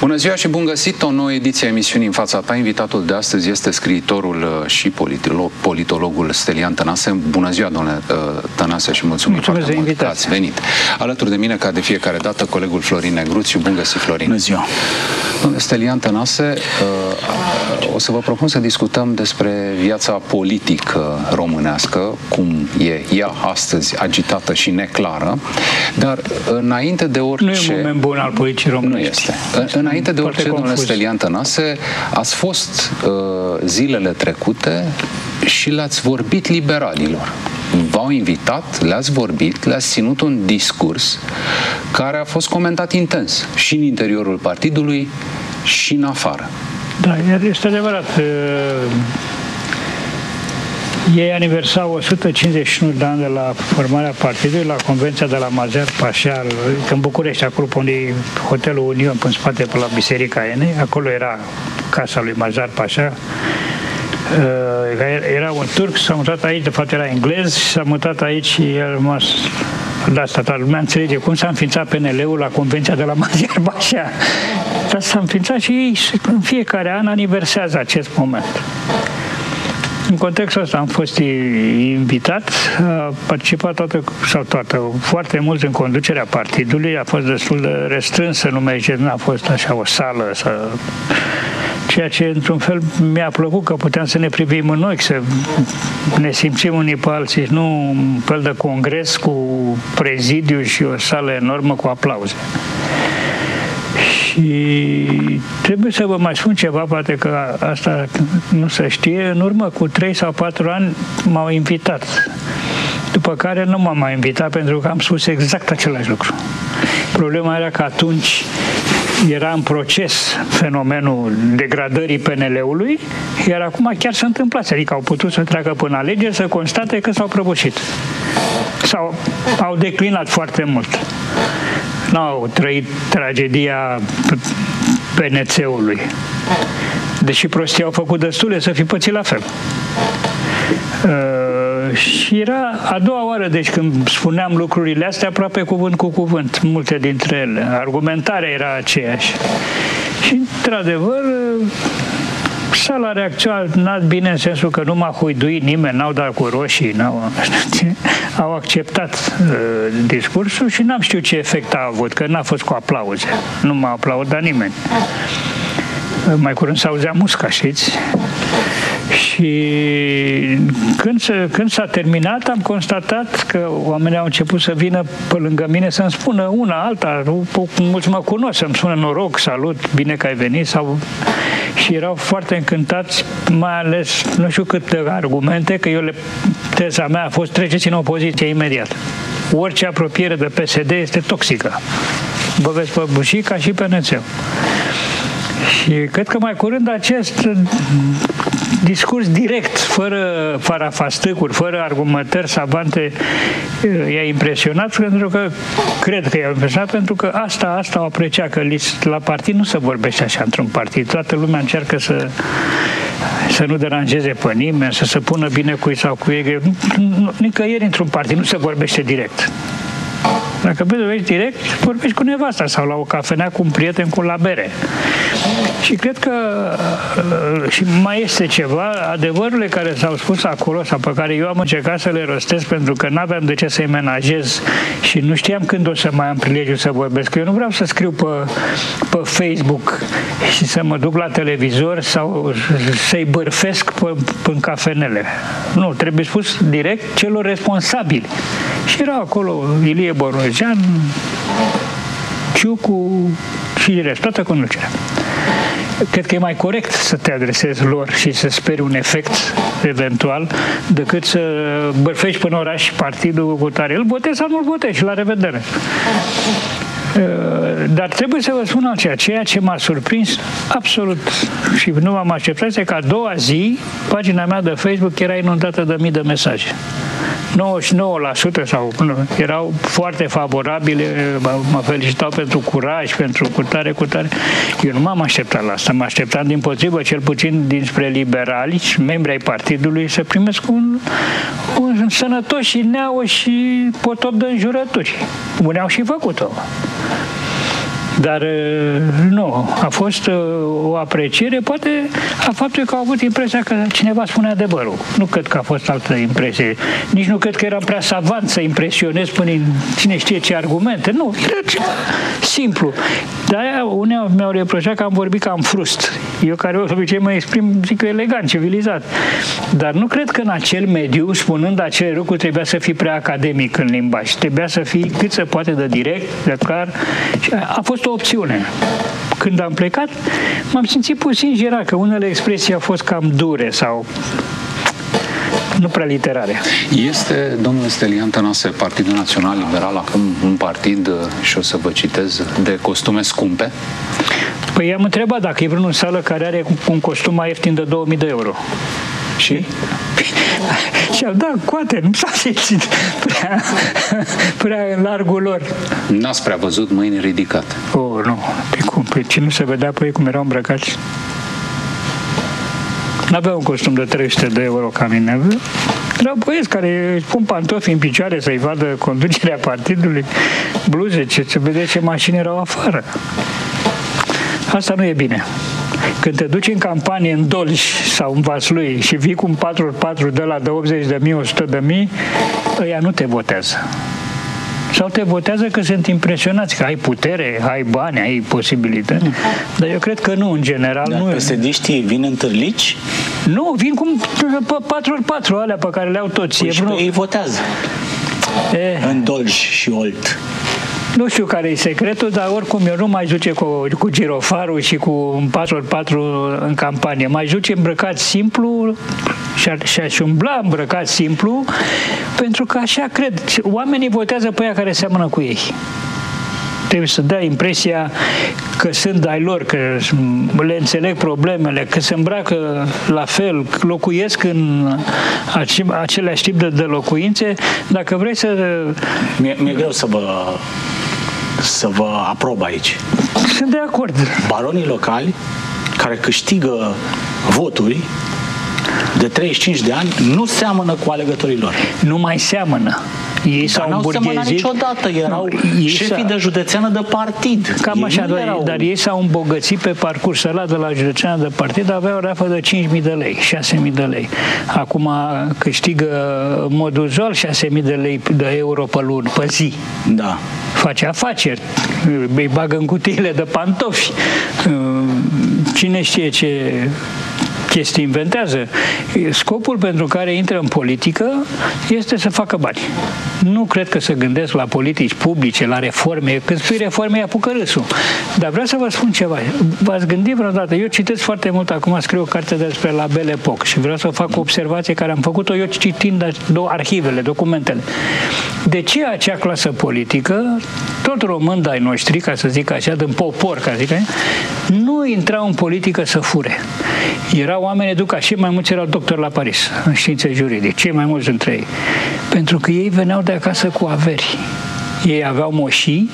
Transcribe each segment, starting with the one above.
Bună ziua și bun găsit! O nouă ediție a emisiunii În fața ta. Invitatul de astăzi este scriitorul și politologul Stelian Tănase. Bună ziua, domnule Tănase, și mulțumim foarte mult că ați venit. Alături de mine, ca de fiecare dată, colegul Florin Negruțiu. Bun găsit, Florin! Bună ziua! Domnule Stelian Tănase, o să vă propun să discutăm despre viața politică românească, cum e ea astăzi agitată și neclară, dar înainte de orice... Nu e un moment bun al politicii românești. Nu este. Înainte de orice, domnule Stelian Tănase, ați fost zilele trecute și le-ați vorbit liberalilor. V-au invitat, le-ați vorbit, le-ați ținut un discurs care a fost comentat intens și în interiorul partidului și în afară. Da, este adevărat. Ei aniversau 151 de ani de la formarea partidului la Convenția de la Mazar Pașa, în București, acolo unde e Hotelul Union, în spate, pe la Biserica Enei. Acolo era casa lui Mazar Pașa. Era un turc, s-a mutat aici, de fapt era englez, și s-a mutat aici și el a rămas. De asta toată lumea înțelege cum s-a înființat PNL-ul la Convenția de la Mazar Pașa. Dar s-a înființat și ei în fiecare an aniversează acest moment. În contextul ăsta am fost invitat, a participat foarte mulți în conducerea partidului, a fost destul de restrânsă, nu a fost așa o sală, ceea ce într-un fel mi-a plăcut, că puteam să ne privim în ochi, să ne simțim unii pe alții, nu un fel de congres cu prezidiu și o sală enormă cu aplauze. Și trebuie să vă mai spun ceva, poate că asta nu se știe. În urmă cu 3 sau 4 ani m-au invitat. După care nu m-am mai invitat pentru că am spus exact același lucru. Problema era că atunci era în proces fenomenul degradării PNL-ului, iar acum chiar se întâmplase. Adică au putut să treacă până alegeri, să constate că s-au prăbușit. Sau au declinat foarte mult. N-au trăit tragedia PNC-ului. Deși prostii au făcut destule să fi pățit la fel. Și era a doua oară, deci când spuneam lucrurile astea, aproape cuvânt cu cuvânt, multe dintre ele. Argumentarea era aceeași. Și, într-adevăr, s-a reacționat bine în sensul că nu m-a huiduit nimeni, n-au dat cu roșii, au acceptat discursul și n-am știut ce efect a avut, că n-a fost cu aplauze. Nu m-a aplaudat nimeni. Mai curând s-auzea musca, știți? Și când s-a terminat, am constatat că oamenii au început să vină pe lângă mine să-mi spună una, alta, mulți mă cunosc, să-mi spună noroc, salut, bine că ai venit, și erau foarte încântați, mai ales, nu știu câte argumente, că teza mea a fost: treceți în opoziție imediat. Orice apropiere de PSD este toxică. Vă veți păbuși ca și PNC-ul. Și cred că mai curând acest discurs direct, fără farafastâcuri, fără argumentări savante, i-a impresionat, pentru că cred că i-a impresionat, pentru că asta o aprecia, că la partid nu se vorbește așa într-un partid. Toată lumea încearcă să nu deranjeze pe nimeni, să se pună bine cu ei sau cu ei. Nicăieri într-un partid nu se vorbește direct. Dacă vorbești direct, vorbești cu nevasta sau la o cafenea cu un prieten, la bere. Și cred că și mai este ceva, adevărurile care s-au spus acolo sau pe care eu am încercat să le rostesc, pentru că n-aveam de ce să-i menajez și nu știam când o să mai am prilejul să vorbesc. Eu nu vreau să scriu pe Facebook și să mă duc la televizor sau să-i bârfesc în cafenele. Nu, trebuie spus direct celor responsabili. Și erau acolo Ilie Borojean, Ciucu și rest, toată conducerea. Cred că e mai corect să te adresezi lor și să speri un efect eventual, decât să bărfești până oraș partidul cu tare. Îl votezi sau nu-l votezi și la revedere. Dar trebuie să vă spun altceva. Ceea ce m-a surprins absolut și nu m-am așteptat este că a doua zi pagina mea de Facebook era inundată de mii de mesaje. 99% sau erau foarte favorabile, mă felicitau pentru curaj, pentru cutare. Eu nu m-am așteptat la asta, mă așteptam dimpotrivă, cel puțin dinspre liberali și membri ai partidului, să primesc un sănătos și neau și potop de înjurături. Unii au și făcut-o. Dar nu, a fost o apreciere, poate a faptului că au avut impresia că cineva spune adevărul. Nu cred că a fost altă impresie. Nici nu cred că eram prea savant să impresionez până în cine știe ce argumente. Nu, era ceva simplu. De-aia unii mi-au reproșat că am vorbit cam frust. Eu care de obicei mă exprim, zic eu, elegant, civilizat. Dar nu cred că în acel mediu, spunând acele lucruri, trebuia să fii prea academic în limbaj. Trebuia să fii cât se poate de direct, de clar. A fost o opțiune. Când am plecat, m-am simțit puțin jirat, că unele expresii au fost cam dure sau nu prea literare. Este, domnule Stelian Tănase, Partidul Național Liberal acum un partid, și o să vă citez, de costume scumpe? Păi i-am întrebat dacă e vreunul în sală care are un costum mai ieftin de 2000 de euro. Și? Și au dat coate, nu s-a simțit prea în largul lor. N-ați prea văzut mâini ridicate? Oh, nu. Pe cum? Pe ce nu se vedea pe ei cum erau îmbrăcați? N-avea un costum de 300 de euro ca mine. Erau băieți care își pun pantofi în picioare să-i vadă conducerea partidului, bluze, se vede ce mașini erau afară. Asta nu e bine. Când te duci în campanie în Dolj sau în Vaslui și vii cu un 4x4 de la de 80.000, 100.000, ăia nu te votează. Sau te votează că sunt impresionați, că ai putere, ai bani, ai posibilități. Dar eu cred că nu, în general. Dar nu. PSD-știi vin în târlici? Nu, vin cu 4x4 alea pe care le-au toți. Păi și ei votează. În Dolj și Olt. Nu știu care e secretul, dar oricum eu nu mai duce cu girofarul și cu un 4x4 în campanie. Mai duce îmbrăcat simplu și-aș umbla îmbrăcat simplu, pentru că așa cred. Oamenii votează pe aia care seamănă cu ei. Trebuie să dea impresia că sunt ai lor, că le înțeleg problemele, că se îmbracă la fel, locuiesc în aceleași tip de locuințe. Dacă vrei să... Mi-e greu să vă aprob aici. Sunt de acord. Baronii locali care câștigă voturi de 35 de ani nu seamănă cu alegătorii lor. Nu mai seamănă. Ei s-au îmburghezit. Dar n-au niciodată. Erau șefii de județeană de partid. Cam așa, dar ei s-au îmbogățit pe parcurs. Ăla de la județeană de partid avea o rafă de 5.000 de lei, 6.000 de lei. Acum câștigă în mod uzual 6.000 de lei de euro pe lună, pe zi. Da. Face afaceri, îi bagă în cutiile de pantofi. Cine știe ce chestii inventează. Scopul pentru care intră în politică este să facă bani. Nu cred că se gândesc la politici publice, la reforme. Când spui reforme, ia apucă râsul. Dar vreau să vă spun ceva. V-ați gândit vreodată? Eu citesc foarte mult, acum scriu o carte despre la Belle Époque și vreau să fac o observație care am făcut-o eu citind arhivele, documentele. De ce acea clasă politică, tot români de-ai noștri, ca să zic așa, din popor, ca să zic așa, nu intrau în politică să fure? Erau oameni educați, și mai mulți erau doctori la Paris, în științe juridice, cei mai mulți dintre ei. Pentru că ei veneau de acasă cu averi. Ei aveau moșii,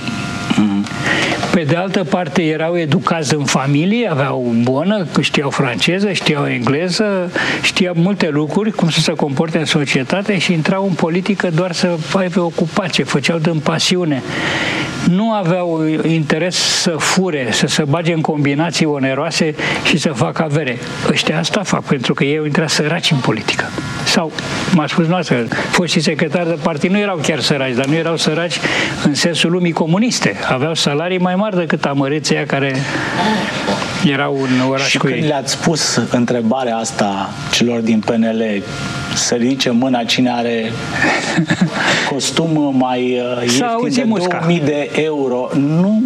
pe de altă parte erau educați în familie, aveau bună, știau franceză, știau engleză, știau multe lucruri, cum să se comporte în societate și intrau în politică doar să aibă ocupație, făceau din pasiune. Nu aveau interes să fure, să se bage în combinații oneroase și să facă avere. Ăștia asta fac, pentru că ei au intrat săraci în politică. Sau, m-a spus noastră, foștii secretari de partid nu erau chiar săraci, dar nu erau săraci în sensul lumii comuniste. Aveau salarii mai mari decât amăreții aia care erau în oraș și cu ei. Și când le-ați spus întrebarea asta celor din PNL, să ridice mâna cine are costum mai ieftin de 2000 de euro, nu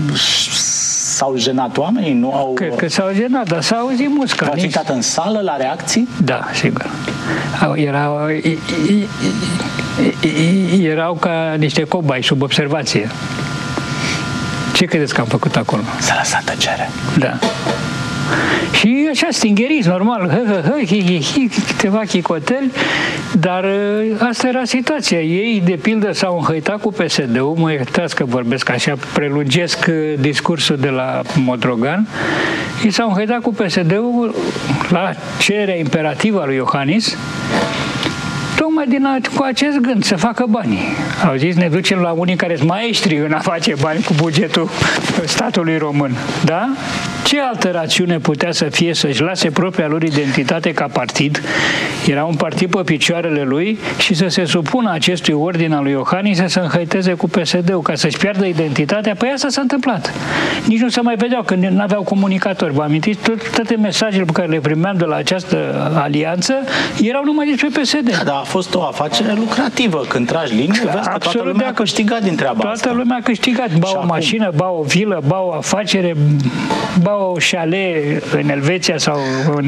s-au jenat oamenii? Nu au... Cred că s-au jenat, dar s-au auzit musca. V-ați uitat în sală la reacții? Da, sigur. Erau ca niște cobai sub observație. Ce credeți că am făcut acolo? S-a lăsat tăcere. Da. Și așa, stingheriți, normal, câteva chicoteli, dar asta era situația. Ei, de pildă, s-au înhăitat cu PSD-ul, mă iertați că vorbesc așa, prelungesc discursul de la Modrogan, ei s-au înhăitat cu PSD-ul la cererea imperativă a lui Iohannis, tocmai cu acest gând, să facă bani. Au zis, ne ducem la unii care sunt maestri în a face bani cu bugetul statului român. Da? Ce altă rațiune putea să fie să-și lase propria lor identitate ca partid? Era un partid pe picioarele lui și să se supună acestui ordin al lui Iohannis să se înhăiteze cu PSD-ul ca să-și piardă identitatea. Păi asta s-a întâmplat. Nici nu se mai vedeau când nu aveau comunicatori. Vă amintiți? Toate mesajele pe care le primeam de la această alianță erau numai despre PSD. Da, a fost o afacere lucrativă. Când tragi linie, vezi că toată lumea a câștigat din treaba asta. Toată lumea a câștigat. Ba o mașină, ba o vilă, ba o afacere, ba o șale în Elveția sau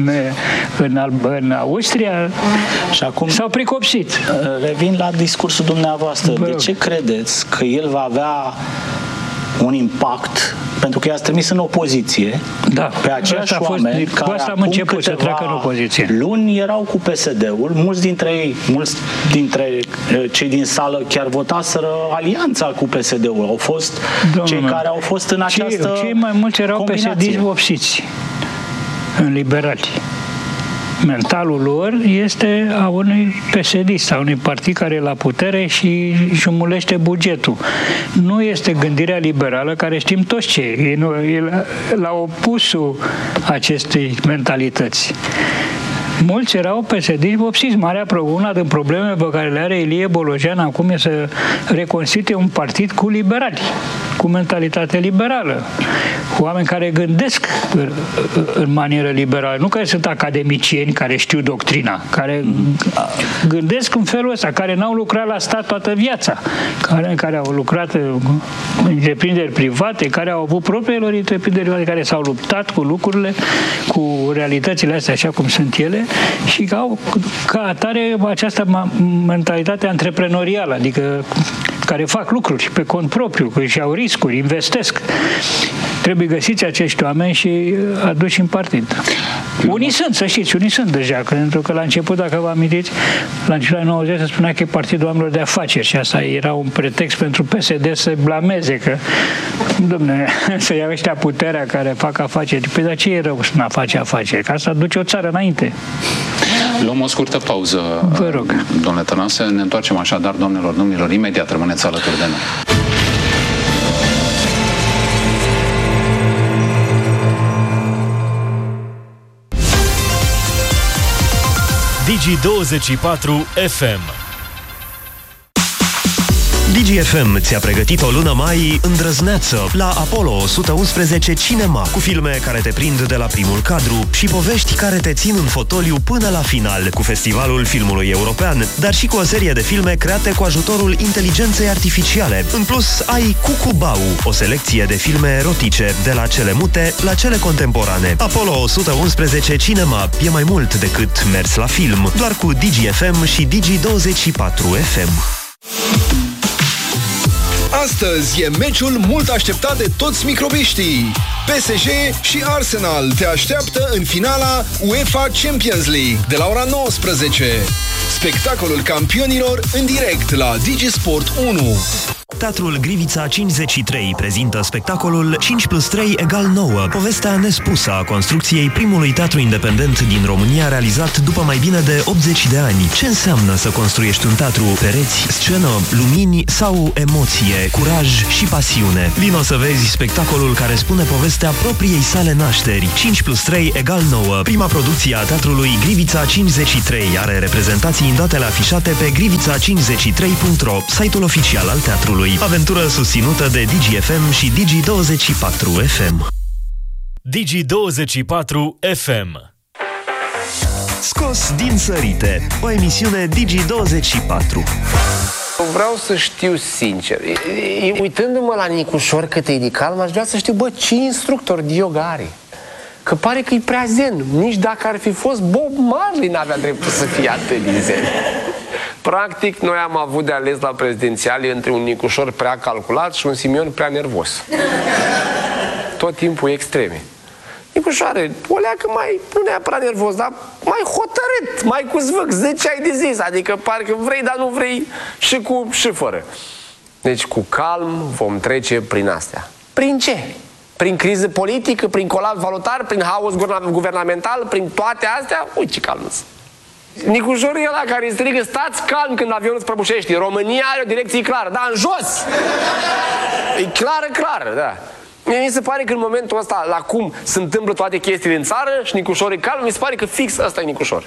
în Austria și acum s-au pricopsit. Revin la discursul dumneavoastră. De ce credeți că el va avea un impact, pentru că i-ați trimis în opoziție, pe aceiași oameni care acum câteva luni erau cu PSD-ul, mulți dintre cei din sală chiar votaseră alianța cu PSD-ul, au fost cei care au fost în această cei mai mulți erau PSD-iști vopsiți în liberali. Mentalul lor este a unui PSD-ist, a unui partid care e la putere și jumulește bugetul. Nu este gândirea liberală, care știm toți ce e la opusul acestei mentalități. Mulți erau PSD-iști vopsiți. Una din problemele pe care le are Ilie Bolojan acum e să reconstituie un partid cu liberali, cu mentalitate liberală, cu oameni care gândesc în manieră liberală, nu care sunt academicieni care știu doctrina, care gândesc în felul ăsta, care n-au lucrat la stat toată viața, care au lucrat în întreprinderi private, care au avut propriile lor întreprinderi private, care s-au luptat cu lucrurile, cu realitățile astea așa cum sunt ele și au ca atare această mentalitate antreprenorială, adică care fac lucruri pe cont propriu, și au riscuri, investesc. Trebuie găsiți acești oameni și aduși în partid. Unii sunt, să știți, unii sunt deja, pentru că la început, dacă vă amintiți, la începutul 90 se spunea că e partidul oamenilor de afaceri și asta era un pretext pentru PSD să blameze, că, dom'le, să ia ăștia puterea care fac afaceri. Păi, dar ce e rău să nu face afaceri? Că asta duce o țară înainte. Luăm o scurtă pauză, vă rog. Domnule Tănase, ne întoarcem așadar, doamnelor, domnilor, imediat rămâneți alături de noi. Digi24 FM. DGFM ți-a pregătit o lună mai îndrăzneață la Apollo 111 Cinema, cu filme care te prind de la primul cadru și povești care te țin în fotoliu până la final, cu Festivalul Filmului European, dar și cu o serie de filme create cu ajutorul inteligenței artificiale. În plus, ai Cucubau, o selecție de filme erotice, de la cele mute la cele contemporane. Apollo 111 Cinema e mai mult decât mers la film, doar cu DGFM și Digi24 FM. Astăzi e meciul mult așteptat de toți microbiștii. PSG și Arsenal te așteaptă în finala UEFA Champions League de la ora 19. Spectacolul campionilor în direct la Digisport 1. Teatrul Grivița 53 prezintă spectacolul 5+3 = 9, povestea nespusă a construcției primului teatru independent din România, realizat după mai bine de 80 de ani. Ce înseamnă să construiești un teatru? Pereți, scenă, lumini sau emoție, curaj și pasiune? Vino să vezi spectacolul care spune povestea propriei sale nașteri. 5+3 = 9, prima producție a teatrului Grivița 53, are reprezentații în datele afișate pe grivița53.ro, site-ul oficial al teatrului. Aventură susținută de DGFM și Digi24 FM. Digi24 FM. Scos din sărite, o emisiune Digi24. Vreau să știu sincer, uitându-mă la Nicușor cât e de calm, aș vrea să știu, ce instructor de yoga are. Că pare că e prea zen. Nici dacă ar fi fost Bob Marley n-avea dreptul să fie atât de zen. Practic, noi am avut de ales la prezidențiale între un Nicușor prea calculat și un Simion prea nervos. Tot timpul extreme. Nicușoare, o leacă mai, nu neapărat nervos, dar mai hotărât, mai cu zvâc, zici ce ai de zis, adică parcă vrei, dar nu vrei, și cu și fără. Deci cu calm vom trece prin astea. Prin ce? Prin criză politică, prin colaps valutar, prin haos guvernamental, prin toate astea? Uite ce calm. Nicușor e ăla care strigă, stați calm când avionul îți prăbușește. România are o direcție clară, da, în jos. E clară, da. Mi se pare că în momentul ăsta, la cum se întâmplă toate chestiile în țară și Nicușor e calm, mi se pare că fix ăsta e Nicușor.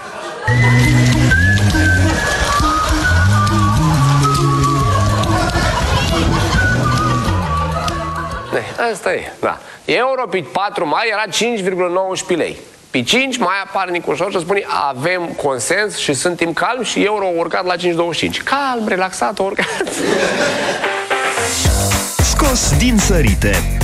Asta e, da. Euro pe 4 mai era 5,19 lei. Pe 5 mai apare Nicușor și spune avem consens și suntem calmi și euro a urcat la 5,25. Calm, relaxat, a urcat. Scos din sărite.